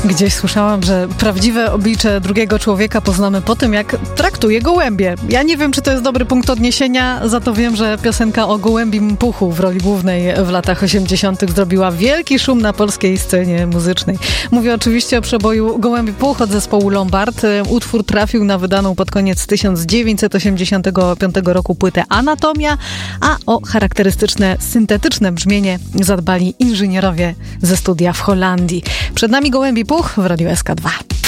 Gdzieś słyszałam, że prawdziwe oblicze drugiego człowieka poznamy po tym, jak traktuje gołębie. Ja nie wiem, czy to jest dobry punkt odniesienia, za to wiem, że piosenka o gołębim puchu w roli głównej w latach 80. zrobiła wielki szum na polskiej scenie muzycznej. Mówię oczywiście o przeboju Gołębi Puch od zespołu Lombard. Utwór trafił na wydaną pod koniec 1985 roku płytę Anatomia, a o charakterystyczne, syntetyczne brzmienie zadbali inżynierowie ze studia w Holandii. Przed nami Gołębi Puch w Radiu SK2.